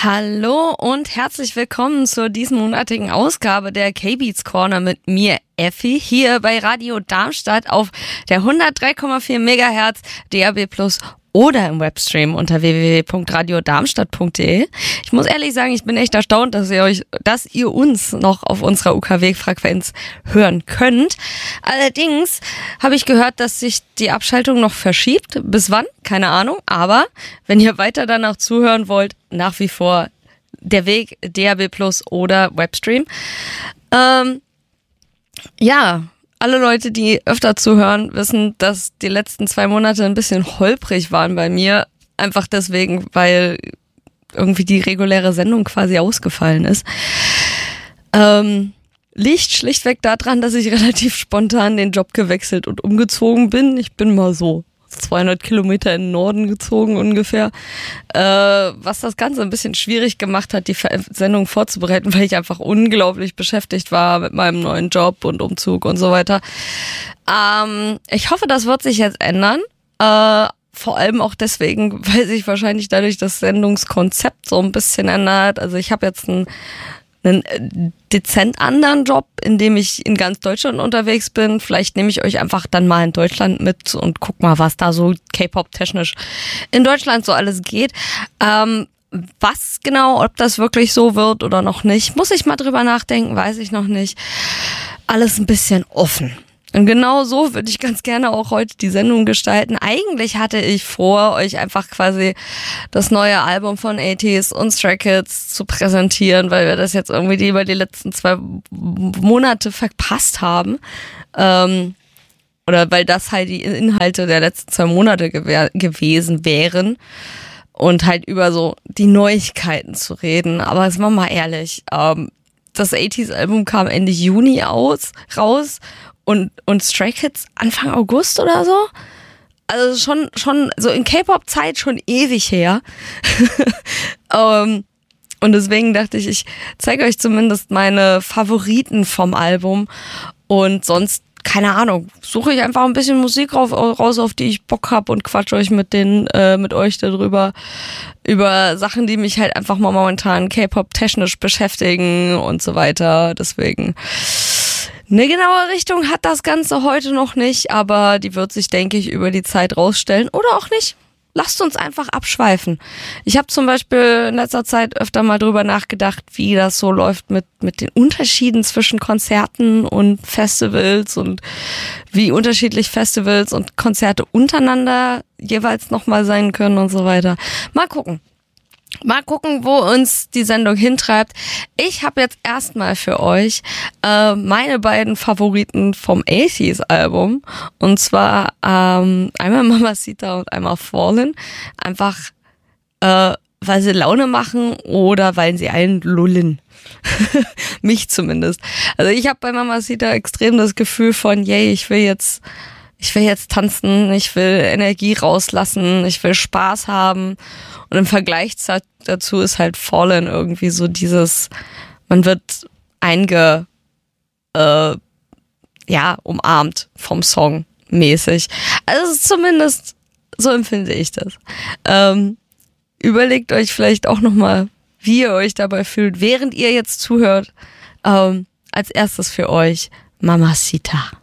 Hallo und herzlich willkommen zur diesmonatigen Ausgabe der K-Beats Corner mit mir, Effi, hier bei Radio Darmstadt auf der 103,4 MHz DAB+ oder im Webstream unter www.radiodarmstadt.de. Ich muss ehrlich sagen, ich bin echt erstaunt, dass ihr uns noch auf unserer UKW-Frequenz hören könnt. Allerdings habe ich gehört, dass sich die Abschaltung noch verschiebt. Bis wann? Keine Ahnung. Aber wenn ihr weiter danach zuhören wollt, nach wie vor der Weg DAB+ oder Webstream. Alle Leute, die öfter zuhören, wissen, dass die letzten 2 Monate ein bisschen holprig waren bei mir. Einfach deswegen, weil irgendwie die reguläre Sendung quasi ausgefallen ist. Liegt schlichtweg daran, dass ich relativ spontan den Job gewechselt und umgezogen bin. Ich bin mal so 200 Kilometer in den Norden gezogen ungefähr, was das Ganze ein bisschen schwierig gemacht hat, die Sendung vorzubereiten, weil ich einfach unglaublich beschäftigt war mit meinem neuen Job und Umzug und so weiter. Ich hoffe, das wird sich jetzt ändern, vor allem auch deswegen, weil sich wahrscheinlich dadurch das Sendungskonzept so ein bisschen ändert. Also ich habe jetzt einen dezent anderen Job, in dem ich in ganz Deutschland unterwegs bin. Vielleicht nehme ich euch einfach dann mal in Deutschland mit und guck mal, was da so K-Pop-technisch in Deutschland so alles geht. Was genau, ob das wirklich so wird oder noch nicht, muss ich mal drüber nachdenken, weiß ich noch nicht. Alles ein bisschen offen. Und genau so würde ich ganz gerne auch heute die Sendung gestalten. Eigentlich hatte ich vor, euch einfach quasi das neue Album von ATEEZ und Stray Kids zu präsentieren, weil wir das jetzt irgendwie über die letzten 2 Monate verpasst haben. Oder weil das halt die Inhalte der letzten 2 Monate gewesen wären. Und halt über so die Neuigkeiten zu reden. Aber jetzt machen wir mal ehrlich, das ATEEZ-Album kam Ende Juni raus. Und Stray Kids Anfang August oder so. Also schon so in K-Pop-Zeit schon ewig her. Und deswegen dachte ich zeige euch zumindest meine Favoriten vom Album. Und sonst, keine Ahnung, suche ich einfach ein bisschen Musik raus, auf die ich Bock habe und quatsche euch mit euch darüber. Über Sachen, die mich halt einfach mal momentan K-Pop-technisch beschäftigen und so weiter. Deswegen eine genaue Richtung hat das Ganze heute noch nicht, aber die wird sich, denke ich, über die Zeit rausstellen oder auch nicht. Lasst uns einfach abschweifen. Ich habe zum Beispiel in letzter Zeit öfter mal drüber nachgedacht, wie das so läuft mit den Unterschieden zwischen Konzerten und Festivals und wie unterschiedlich Festivals und Konzerte untereinander jeweils nochmal sein können und so weiter. Mal gucken, wo uns die Sendung hintreibt. Ich habe jetzt erstmal für euch meine beiden Favoriten vom ATEEZ-Album. Und zwar einmal Mamacita und einmal Fallen. Einfach, weil sie Laune machen oder weil sie einen lullen. Mich zumindest. Also ich habe bei Mamacita extrem das Gefühl von, yay, ich will jetzt tanzen, ich will Energie rauslassen, ich will Spaß haben. Und im Vergleich dazu ist halt Fallen irgendwie so dieses, man wird umarmt vom Song mäßig. Also zumindest so empfinde ich das. Überlegt euch vielleicht auch nochmal, wie ihr euch dabei fühlt, während ihr jetzt zuhört. Als erstes für euch Mamacita.